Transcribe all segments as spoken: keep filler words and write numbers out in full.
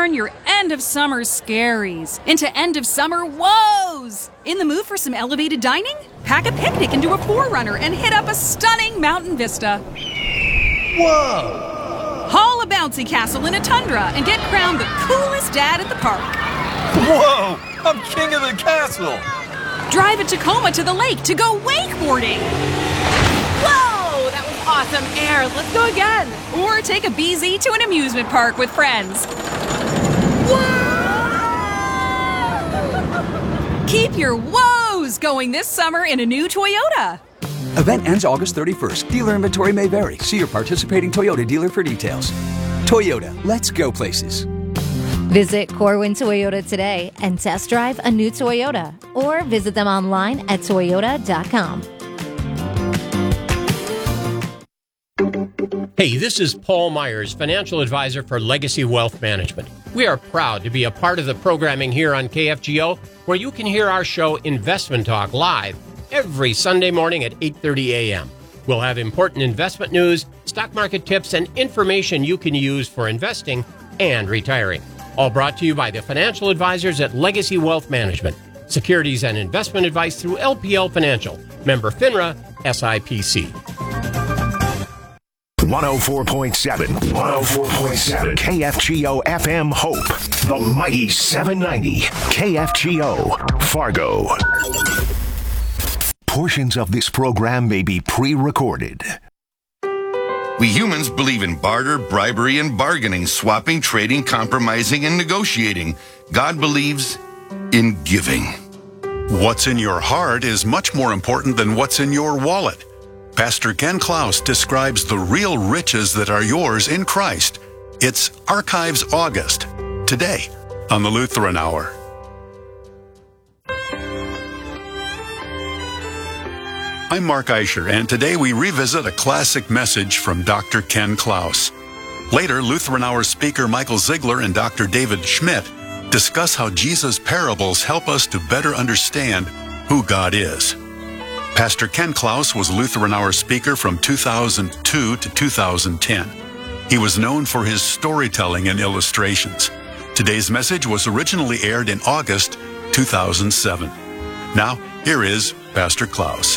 turn your end-of-summer scaries into end-of-summer woes. In the mood for some elevated dining? Pack a picnic into a four runner and hit up a stunning mountain vista. Whoa! Haul a bouncy castle in a tundra and get crowned the coolest dad at the park. Whoa! I'm king of the castle! Drive a Tacoma to the lake to go wakeboarding. Whoa! That was awesome air. Let's go again. Or take a B Z to an amusement park with friends. Whoa! Keep your woes going this summer in a new Toyota. Event ends August thirty-first. Dealer inventory may vary. See your participating Toyota dealer for details. Toyota, let's go places. Visit Corwin Toyota today and test drive a new Toyota, or visit them online at toyota dot com. Hey, this is Paul Myers, financial advisor for Legacy Wealth Management. We are proud to be a part of the programming here on K F G O, where you can hear our show Investment Talk live every Sunday morning at eight thirty a.m. We'll have important investment news, stock market tips, and information you can use for investing and retiring. All brought to you by the financial advisors at Legacy Wealth Management. Securities and investment advice through L P L Financial. Member FINRA, S I P C. one oh four point seven. one oh four point seven. K F G O F M Hope. The mighty seven ninety. K F G O Fargo. Portions of this program may be pre-recorded. We humans believe in barter, bribery, and bargaining, swapping, trading, compromising, and negotiating. God believes in giving. What's in your heart is much more important than what's in your wallet. Pastor Ken Klaus describes the real riches that are yours in Christ. It's Archives August, today on the Lutheran Hour. I'm Mark Eicher, and today we revisit a classic message from Doctor Ken Klaus. Later, Lutheran Hour speaker Michael Ziegler and Doctor David Schmidt discuss how Jesus' parables help us to better understand who God is. Pastor Ken Klaus was Lutheran Hour speaker from two thousand two to two thousand ten. He was known for his storytelling and illustrations. Today's message was originally aired in August two thousand seven. Now, here is Pastor Klaus.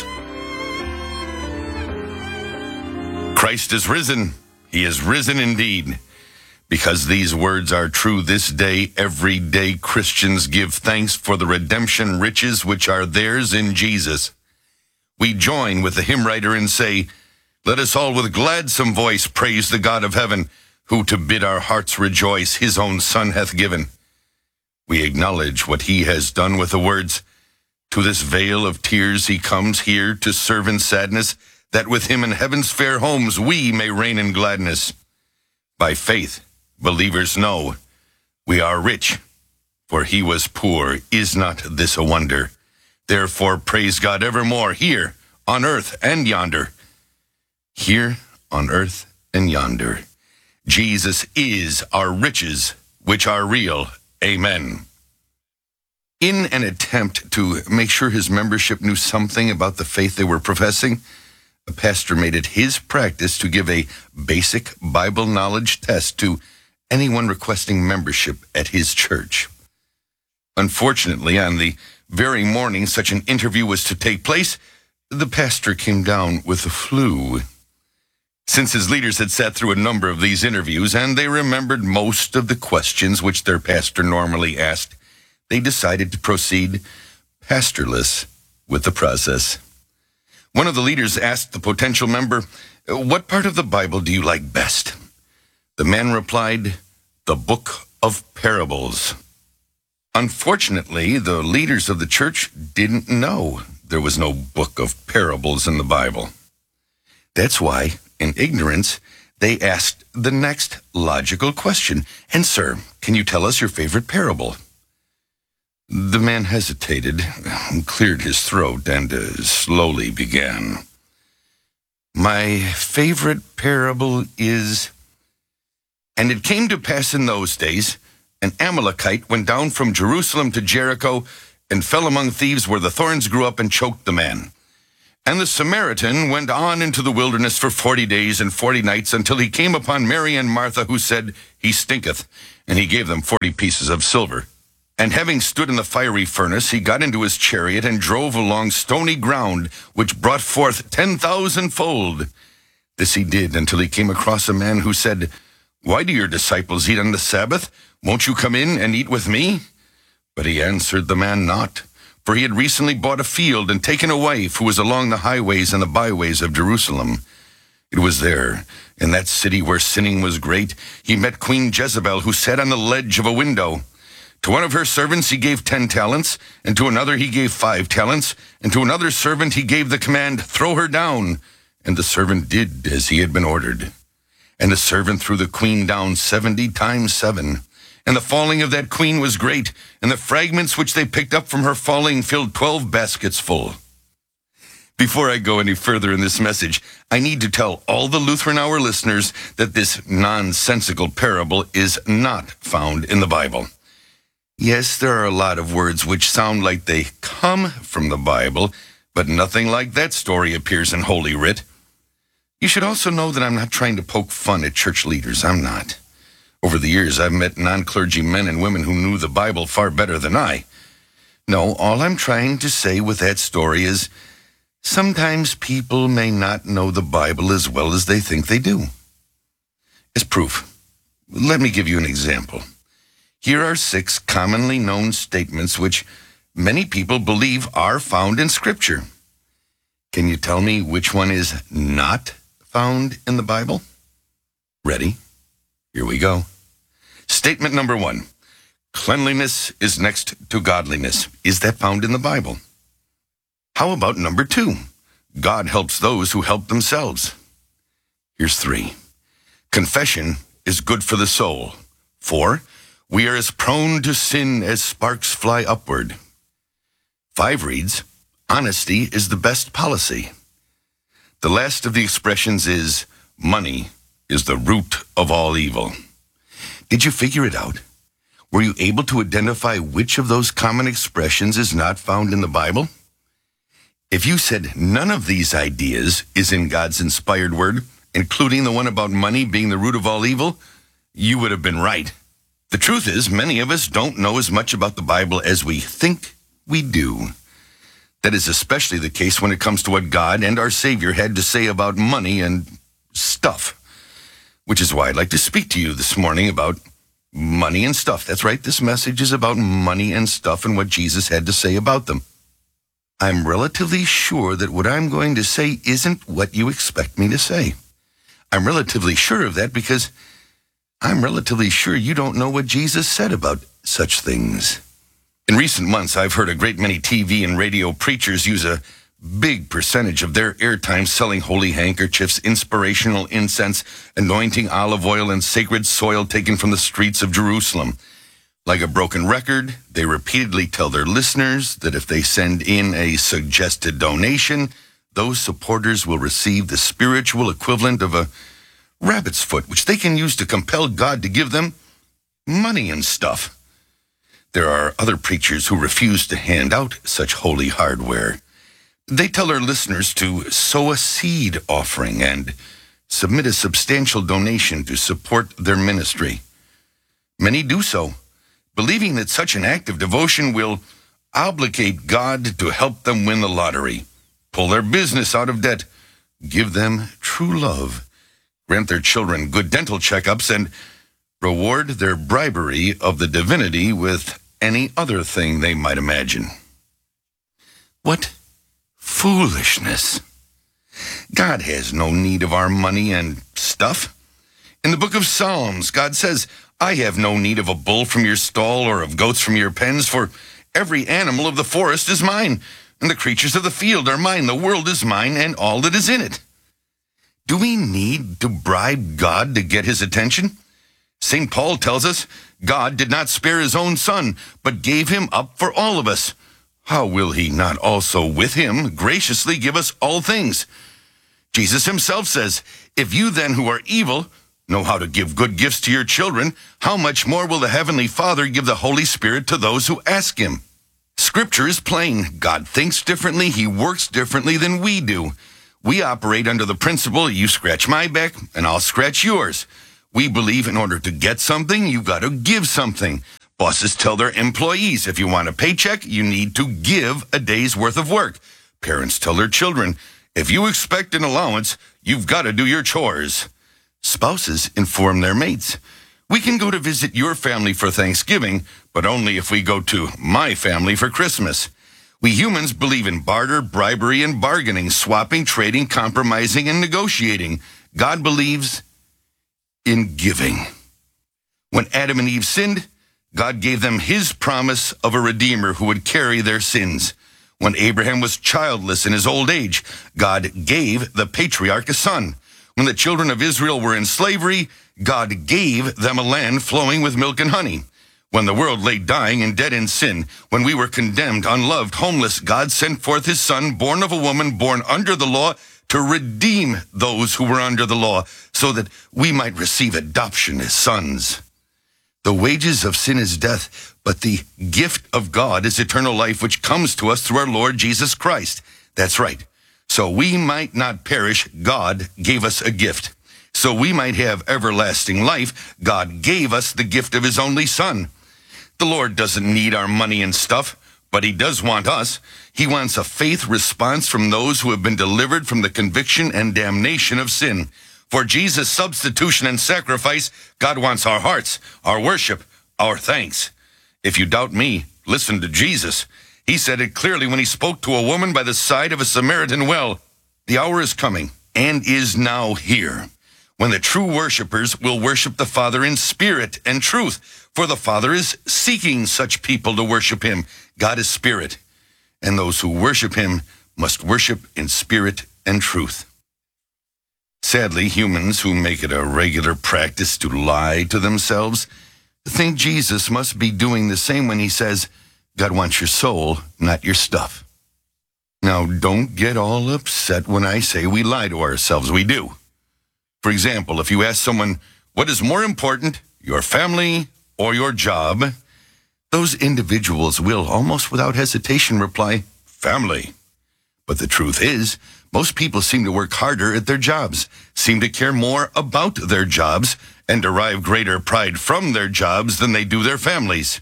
Christ is risen. He is risen indeed. Because these words are true this day, every day Christians give thanks for the redemption riches which are theirs in Jesus. We join with the hymn writer and say, let us all with gladsome voice praise the God of heaven, who to bid our hearts rejoice his own Son hath given. We acknowledge what he has done with the words, to this vale of tears he comes here to serve in sadness, that with him in heaven's fair homes we may reign in gladness. By faith, believers know we are rich, for he was poor. Is not this a wonder? Therefore praise God evermore, here on earth and yonder. Here on earth and yonder. Jesus is our riches, which are real. Amen. In an attempt to make sure his membership knew something about the faith they were professing, a pastor made it his practice to give a basic Bible knowledge test to anyone requesting membership at his church. Unfortunately, on the very morning such an interview was to take place, the pastor came down with the flu. Since his leaders had sat through a number of these interviews and they remembered most of the questions which their pastor normally asked, they decided to proceed pastorless with the process. One of the leaders asked the potential member, what part of the Bible do you like best? The man replied, the book of parables. Unfortunately, the leaders of the church didn't know there was no book of parables in the Bible. That's why, in ignorance, they asked the next logical question. And sir, can you tell us your favorite parable? The man hesitated, cleared his throat, and uh, slowly began. My favorite parable is, and it came to pass in those days, an Amalekite went down from Jerusalem to Jericho and fell among thieves where the thorns grew up and choked the man. And the Samaritan went on into the wilderness for forty days and forty nights until he came upon Mary and Martha, who said, He stinketh. And he gave them forty pieces of silver. And having stood in the fiery furnace, he got into his chariot and drove along stony ground, which brought forth ten thousandfold. This he did until he came across a man who said, Why do your disciples eat on the Sabbath? Won't you come in and eat with me? But he answered the man not, for he had recently bought a field and taken a wife who was along the highways and the byways of Jerusalem. It was there, in that city where sinning was great, he met Queen Jezebel, who sat on the ledge of a window. To one of her servants he gave ten talents, and to another he gave five talents, and to another servant he gave the command, Throw her down. And the servant did as he had been ordered. And the servant threw the queen down seventy times seven. And the falling of that queen was great, and the fragments which they picked up from her falling filled twelve baskets full. Before I go any further in this message, I need to tell all the Lutheran Hour listeners that this nonsensical parable is not found in the Bible. Yes, there are a lot of words which sound like they come from the Bible, but nothing like that story appears in Holy Writ. You should also know that I'm not trying to poke fun at church leaders. I'm not. Over the years, I've met non-clergy men and women who knew the Bible far better than I. No, all I'm trying to say with that story is sometimes people may not know the Bible as well as they think they do. As proof, let me give you an example. Here are six commonly known statements which many people believe are found in Scripture. Can you tell me which one is not found in the Bible? Ready? Here we go. Statement number one. Cleanliness is next to godliness. Is that found in the Bible? How about number two? God helps those who help themselves. Here's three. Confession is good for the soul. Four. We are as prone to sin as sparks fly upward. Five reads, honesty is the best policy. The last of the expressions is, money is the root of all evil. Did you figure it out? Were you able to identify which of those common expressions is not found in the Bible? If you said none of these ideas is in God's inspired word, including the one about money being the root of all evil, you would have been right. The truth is, many of us don't know as much about the Bible as we think we do. That is especially the case when it comes to what God and our Savior had to say about money and stuff. Which is why I'd like to speak to you this morning about money and stuff. That's right, this message is about money and stuff and what Jesus had to say about them. I'm relatively sure that what I'm going to say isn't what you expect me to say. I'm relatively sure of that because I'm relatively sure you don't know what Jesus said about such things. In recent months, I've heard a great many T V and radio preachers use a big percentage of their airtime selling holy handkerchiefs, inspirational incense, anointing olive oil, and sacred soil taken from the streets of Jerusalem. Like a broken record, they repeatedly tell their listeners that if they send in a suggested donation, those supporters will receive the spiritual equivalent of a rabbit's foot, which they can use to compel God to give them money and stuff. There are other preachers who refuse to hand out such holy hardware. They tell their listeners to sow a seed offering and submit a substantial donation to support their ministry. Many do so, believing that such an act of devotion will obligate God to help them win the lottery, pull their business out of debt, give them true love, grant their children good dental checkups, and reward their bribery of the divinity with any other thing they might imagine. What foolishness! God has no need of our money and stuff. In the book of Psalms, God says, I have no need of a bull from your stall or of goats from your pens, for every animal of the forest is mine, and the creatures of the field are mine. The world is mine, and all that is in it. Do we need to bribe God to get his attention? Saint Paul tells us, God did not spare his own son, but gave him up for all of us. How will he not also with him graciously give us all things? Jesus himself says, if you then who are evil know how to give good gifts to your children, how much more will the Heavenly Father give the Holy Spirit to those who ask him? Scripture is plain. God thinks differently. He works differently than we do. We operate under the principle, you scratch my back and I'll scratch yours. We believe in order to get something, you've got to give something. Bosses tell their employees, if you want a paycheck, you need to give a day's worth of work. Parents tell their children, if you expect an allowance, you've got to do your chores. Spouses inform their mates. We can go to visit your family for Thanksgiving, but only if we go to my family for Christmas. We humans believe in barter, bribery, and bargaining, swapping, trading, compromising, and negotiating. God believes in giving. When Adam and Eve sinned, God gave them his promise of a Redeemer who would carry their sins. When Abraham was childless in his old age, God gave the patriarch a son. When the children of Israel were in slavery, God gave them a land flowing with milk and honey. When the world lay dying and dead in sin, when we were condemned, unloved, homeless, God sent forth his son, born of a woman, born under the law, to redeem those who were under the law, so that we might receive adoption as sons. The wages of sin is death, but the gift of God is eternal life, which comes to us through our Lord Jesus Christ. That's right. So we might not perish, God gave us a gift. So we might have everlasting life, God gave us the gift of his only Son. The Lord doesn't need our money and stuff, but he does want us. He wants a faith response from those who have been delivered from the conviction and damnation of sin. For Jesus' substitution and sacrifice, God wants our hearts, our worship, our thanks. If you doubt me, listen to Jesus. He said it clearly when he spoke to a woman by the side of a Samaritan well. The hour is coming and is now here, when the true worshipers will worship the Father in spirit and truth, for the Father is seeking such people to worship him. God is spirit, and those who worship him must worship in spirit and truth. Sadly, humans who make it a regular practice to lie to themselves think Jesus must be doing the same when he says, God wants your soul, not your stuff. Now, don't get all upset when I say we lie to ourselves. We do. For example, if you ask someone, what is more important, your family or your job? Those individuals will, almost without hesitation, reply, family. But the truth is, most people seem to work harder at their jobs, seem to care more about their jobs, and derive greater pride from their jobs than they do their families.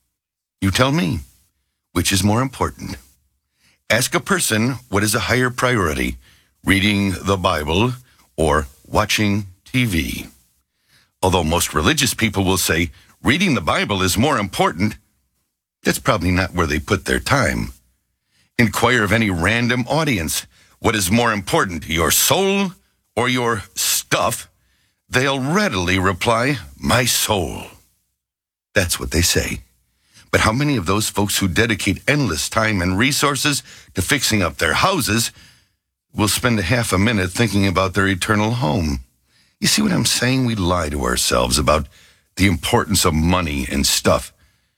You tell me, which is more important? Ask a person what is a higher priority, reading the Bible or watching T V. Although most religious people will say reading the Bible is more important, that's probably not where they put their time. Inquire of any random audience, what is more important, your soul or your stuff? They'll readily reply, my soul. That's what they say. But how many of those folks who dedicate endless time and resources to fixing up their houses will spend a half a minute thinking about their eternal home? You see what I'm saying? We lie to ourselves about the importance of money and stuff.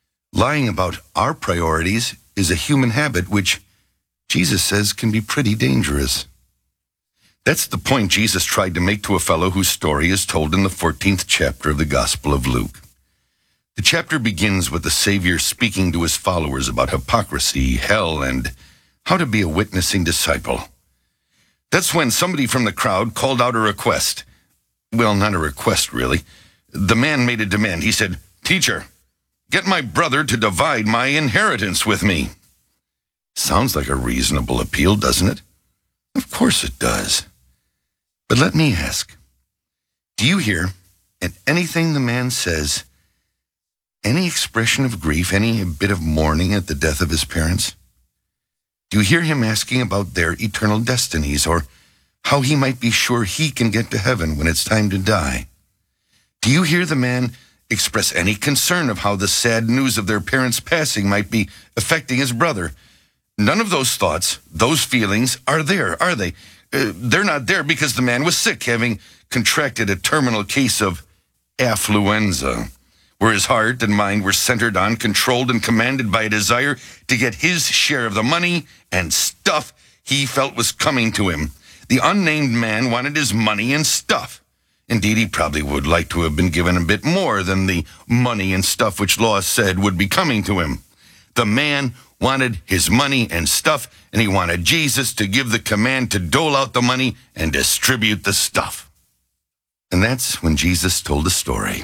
Lying about our priorities is a human habit which Jesus says can be pretty dangerous. That's the point Jesus tried to make to a fellow whose story is told in the fourteenth chapter of the Gospel of Luke. The chapter begins with the Savior speaking to his followers about hypocrisy, hell, and how to be a witnessing disciple. That's when somebody from the crowd called out a request. Well, not a request, really. The man made a demand. He said, Teacher, get my brother to divide my inheritance with me. Sounds like a reasonable appeal, doesn't it? Of course it does. But let me ask, do you hear in anything the man says any expression of grief, any bit of mourning at the death of his parents? Do you hear him asking about their eternal destinies or how he might be sure he can get to heaven when it's time to die? Do you hear the man express any concern of how the sad news of their parents' passing might be affecting his brother? None of those thoughts, those feelings are there, are they? Uh, they're not there because the man was sick, having contracted a terminal case of affluenza, where his heart and mind were centered on, controlled and commanded by a desire to get his share of the money and stuff he felt was coming to him. The unnamed man wanted his money and stuff. Indeed, he probably would like to have been given a bit more than the money and stuff which law said would be coming to him. The man wanted his money and stuff, and he wanted Jesus to give the command to dole out the money and distribute the stuff. And that's when Jesus told a story.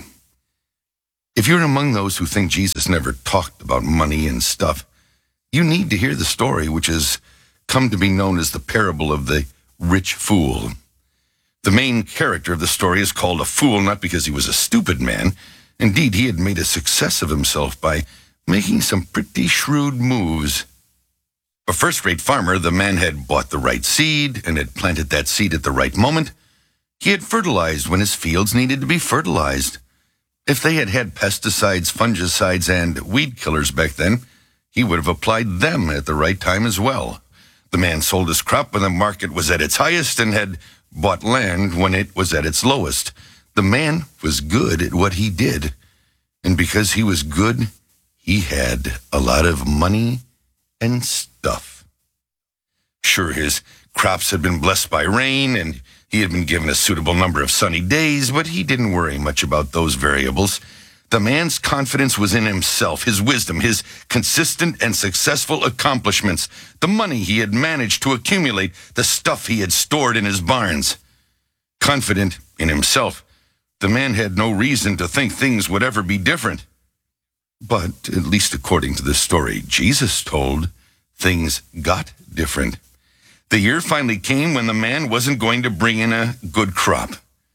If you're among those who think Jesus never talked about money and stuff, you need to hear the story, which has come to be known as the parable of the rich fool. The main character of the story is called a fool, not because he was a stupid man. Indeed, he had made a success of himself by making some pretty shrewd moves. A first-rate farmer, the man had bought the right seed and had planted that seed at the right moment. He had fertilized when his fields needed to be fertilized. If they had had pesticides, fungicides, and weed killers back then, he would have applied them at the right time as well. The man sold his crop when the market was at its highest and had bought land when it was at its lowest. The man was good at what he did, and because he was good, he had a lot of money and stuff. Sure, his crops had been blessed by rain, and he had been given a suitable number of sunny days, but he didn't worry much about those variables. The man's confidence was in himself, his wisdom, his consistent and successful accomplishments, the money he had managed to accumulate, the stuff he had stored in his barns. Confident in himself, the man had no reason to think things would ever be different. But, at least according to the story Jesus told, things got different. The year finally came when the man wasn't going to bring in a good crop.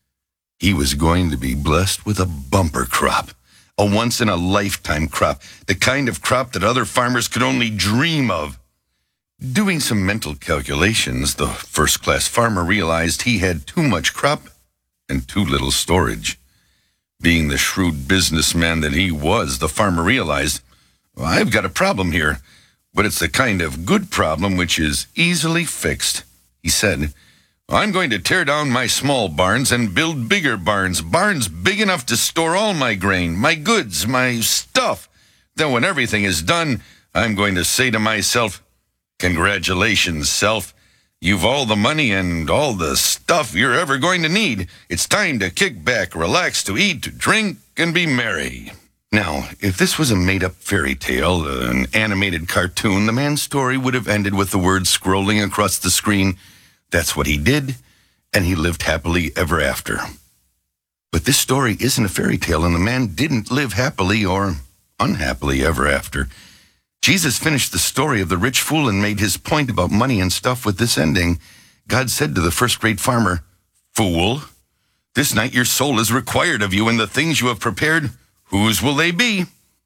He was going to be blessed with a bumper crop, a once-in-a-lifetime crop, the kind of crop that other farmers could only dream of. Doing some mental calculations, the first-class farmer realized he had too much crop and too little storage. Being the shrewd businessman that he was, the farmer realized, well, I've got a problem here, but it's the kind of good problem which is easily fixed. He said, I'm going to tear down my small barns and build bigger barns, barns big enough to store all my grain, my goods, my stuff. Then when everything is done, I'm going to say to myself, congratulations, self. You've all the money and all the stuff you're ever going to need. It's time to kick back, relax, to eat, to drink, and be merry. Now, if this was a made-up fairy tale, an animated cartoon, the man's story would have ended with the words scrolling across the screen, that's what he did, and he lived happily ever after. But this story isn't a fairy tale, and the man didn't live happily or unhappily ever after. Jesus finished the story of the rich fool and made his point about money and stuff with this ending. God said to the first-rate farmer, Fool, this night your soul is required of you, and the things you have prepared, whose will they be?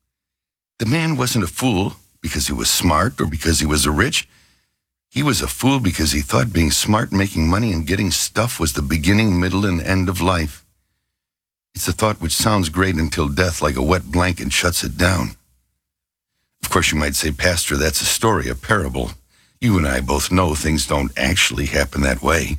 The man wasn't a fool because he was smart or because he was rich. He was a fool because he thought being smart, making money, and getting stuff was the beginning, middle, and end of life. It's a thought which sounds great until death, like a wet blanket, shuts it down. Of course, you might say, Pastor, that's a story, a parable. You and I both know things don't actually happen that way.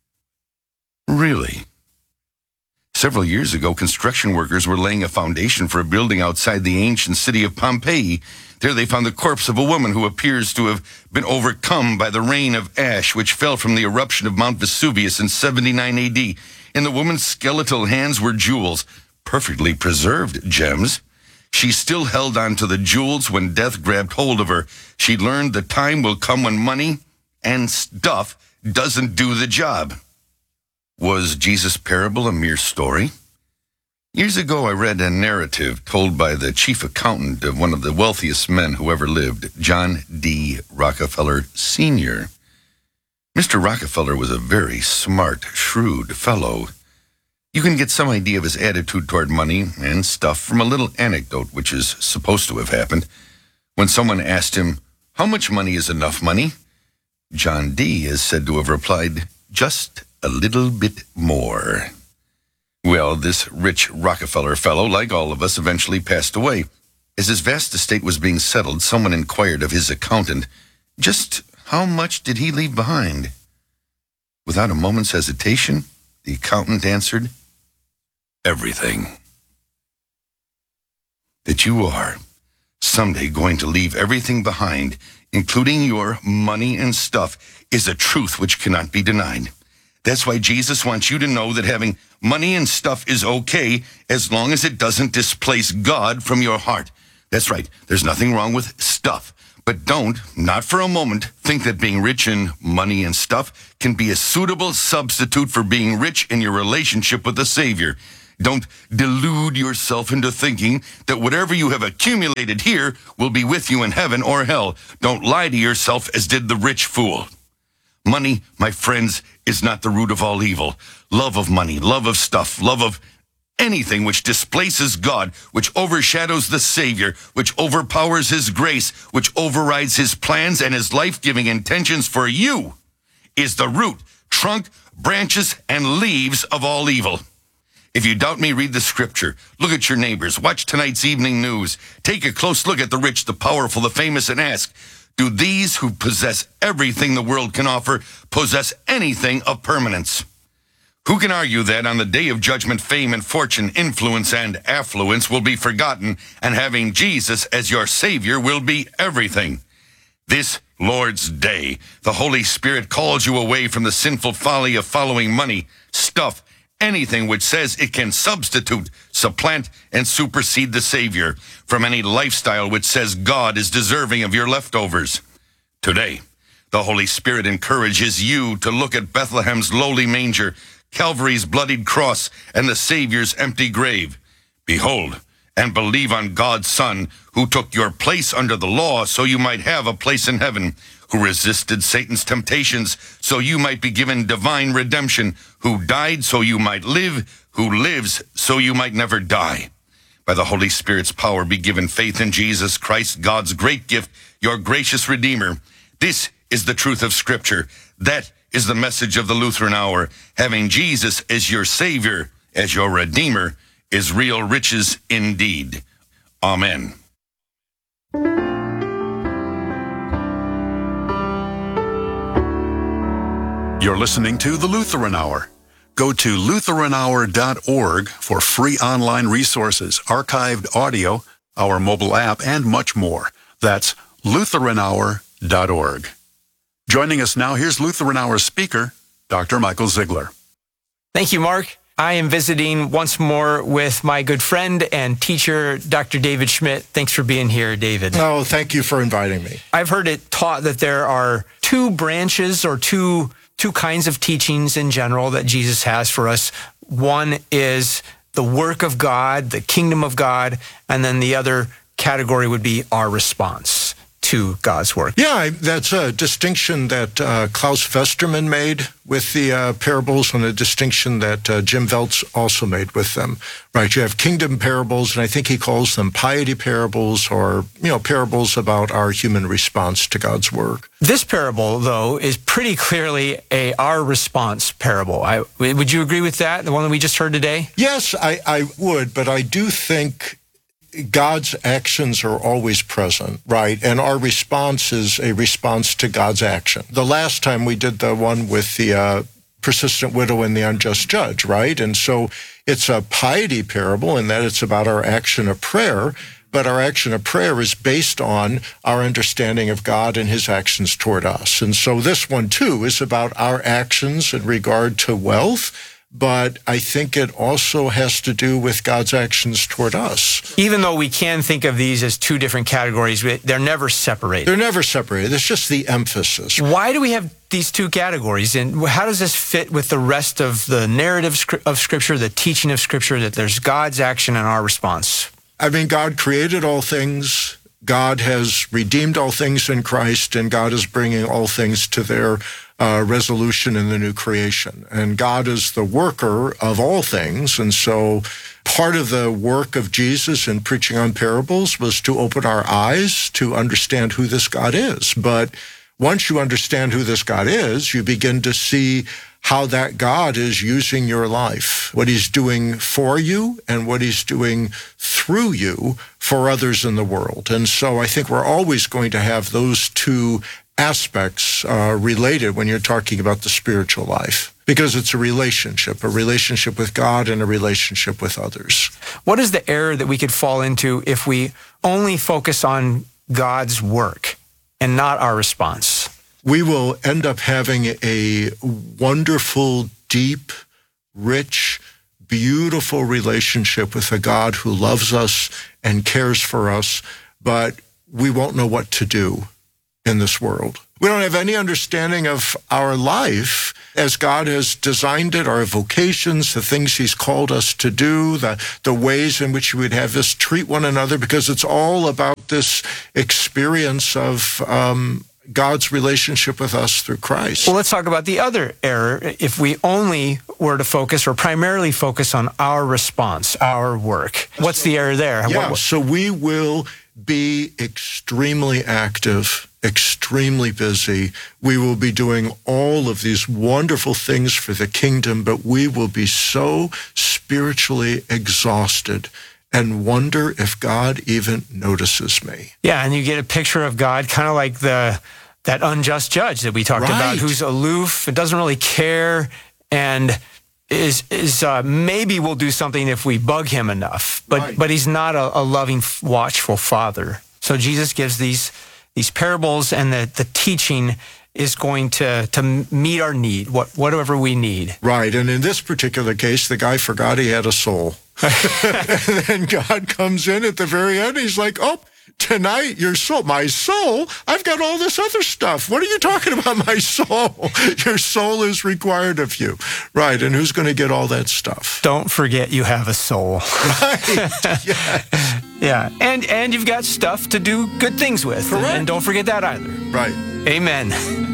Really? Several years ago, construction workers were laying a foundation for a building outside the ancient city of Pompeii. There they found the corpse of a woman who appears to have been overcome by the rain of ash which fell from the eruption of Mount Vesuvius in seventy-nine A D. In the woman's skeletal hands were jewels, perfectly preserved gems. She still held on to the jewels when death grabbed hold of her. She learned the time will come when money and stuff doesn't do the job. Was Jesus' parable a mere story? Years ago, I read a narrative told by the chief accountant of one of the wealthiest men who ever lived, John D. Rockefeller Senior Mister Rockefeller was a very smart, shrewd fellow. You can get some idea of his attitude toward money and stuff from a little anecdote which is supposed to have happened. When someone asked him, how much money is enough money? John D. is said to have replied, just a little bit more. Well, this rich Rockefeller fellow, like all of us, eventually passed away. As his vast estate was being settled, someone inquired of his accountant, just how much did he leave behind? Without a moment's hesitation, the accountant answered, everything. That you are someday going to leave everything behind, including your money and stuff, is a truth which cannot be denied. That's why Jesus wants you to know that having money and stuff is okay as long as it doesn't displace God from your heart. That's right. There's nothing wrong with stuff. But don't, not for a moment, think that being rich in money and stuff can be a suitable substitute for being rich in your relationship with the Savior. Don't delude yourself into thinking that whatever you have accumulated here will be with you in heaven or hell. Don't lie to yourself as did the rich fool. Money, my friends, is not the root of all evil. Love of money, love of stuff, love of anything which displaces God, which overshadows the Savior, which overpowers His grace, which overrides His plans and His life-giving intentions for you, is the root, trunk, branches, and leaves of all evil. If you doubt me, read the scripture. Look at your neighbors. Watch tonight's evening news. Take a close look at the rich, the powerful, the famous, and ask, do these who possess everything the world can offer possess anything of permanence? Who can argue that on the day of judgment, fame and fortune, influence and affluence will be forgotten, and having Jesus as your Savior will be everything? This Lord's Day, the Holy Spirit calls you away from the sinful folly of following money, stuff, anything which says it can substitute, supplant, and supersede the Savior, from any lifestyle which says God is deserving of your leftovers. Today, the Holy Spirit encourages you to look at Bethlehem's lowly manger, Calvary's bloodied cross, and the Savior's empty grave. Behold, and believe on God's Son, who took your place under the law so you might have a place in heaven, who resisted Satan's temptations so you might be given divine redemption, who died so you might live, who lives so you might never die. By the Holy Spirit's power be given faith in Jesus Christ, God's great gift, your gracious Redeemer. This is the truth of Scripture. That is the message of the Lutheran Hour. Having Jesus as your Savior, as your Redeemer, is real riches indeed. Amen. You're listening to the Lutheran Hour. Go to lutheran hour dot org for free online resources, archived audio, our mobile app, and much more. That's lutheran hour dot org. Joining us now, here's Lutheran Hour speaker, Doctor Michael Ziegler. Thank you, Mark. I am visiting once more with my good friend and teacher, Doctor David Schmidt. Thanks for being here, David. Oh, thank you for inviting me. I've heard it taught that there are two branches or two two kinds of teachings in general that Jesus has for us. One is the work of God, the kingdom of God, and then the other category would be our response to God's work. Yeah, that's a distinction that uh, Klaus Westermann made with the uh, parables, and a distinction that uh, Jim Veltz also made with them. Right, you have kingdom parables, and I think he calls them piety parables, or, you know, parables about our human response to God's work. This parable, though, is pretty clearly a our response parable. I, would you agree with that, the one that we just heard today? Yes, I, I would, but I do think God's actions are always present, right? And our response is a response to God's action. The last time we did the one with the uh, persistent widow and the unjust judge, right? And so it's a piety parable in that it's about our action of prayer, but our action of prayer is based on our understanding of God and His actions toward us. And so this one, too, is about our actions in regard to wealth, but I think it also has to do with God's actions toward us. Even though we can think of these as two different categories, they're never separated. They're never separated. It's just the emphasis. Why do we have these two categories, and how does this fit with the rest of the narrative of Scripture, the teaching of Scripture, that there's God's action and our response? I mean, God created all things. God has redeemed all things in Christ, and God is bringing all things to their uh, resolution in the new creation. And God is the worker of all things, and so part of the work of Jesus in preaching on parables was to open our eyes to understand who this God is. But once you understand who this God is, you begin to see how that God is using your life, what He's doing for you and what He's doing through you for others in the world. And so I think we're always going to have those two aspects uh, related when you're talking about the spiritual life, because it's a relationship, a relationship with God and a relationship with others. What is the error that we could fall into if we only focus on God's work and not our response? We will end up having a wonderful, deep, rich, beautiful relationship with a God who loves us and cares for us, but we won't know what to do in this world. We don't have any understanding of our life as God has designed it, our vocations, the things he's called us to do, the, the ways in which we would have us treat one another, because it's all about this experience of um, God's relationship with us through Christ. Well, let's talk about the other error. If we only were to focus or primarily focus on our response, our work, what's the error there? Yeah, what, so we will be extremely active, extremely busy. We will be doing all of these wonderful things for the kingdom, but we will be so spiritually exhausted and wonder if God even notices me. Yeah, and you get a picture of God kind of like the that unjust judge that we talked Right. about, who's aloof and doesn't really care, and is is uh, maybe will do something if we bug him enough, but Right. but he's not a, a loving, watchful father. So Jesus gives these these parables, and the the teaching is going to to meet our need, what whatever we need. Right, and in this particular case, the guy forgot he had a soul. And then God comes in at the very end. He's like, oh, tonight, your soul, my soul, I've got all this other stuff. What are you talking about, my soul? Your soul is required of you. Right, and who's going to get all that stuff? Don't forget you have a soul. Right, yes. Yeah, and and you've got stuff to do good things with. Correct. And don't forget that either. Right. Amen.